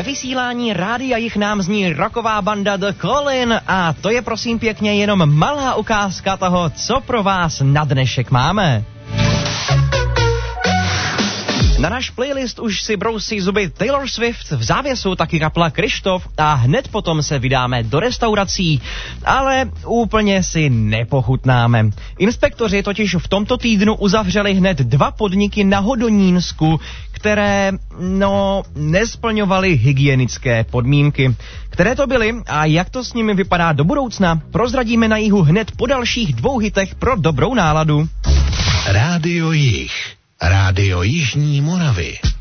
Ve vysílání Rádia Jich nám zní rocková banda The Colin a to je prosím pěkně jenom malá ukázka toho, co pro vás na dnešek máme. Na náš playlist už si brousí zuby Taylor Swift, v závěsu taky kapela Krištof a hned potom se vydáme do restaurací, ale úplně si nepochutnáme. Inspektoři totiž v tomto týdnu uzavřeli hned 2 podniky na Hodonínsku, které, nesplňovaly hygienické podmínky. Které to byly a jak to s nimi vypadá do budoucna, prozradíme na jihu hned po dalších 2 hitech pro dobrou náladu. Rádio Jih. Rádio Jižní Moravy.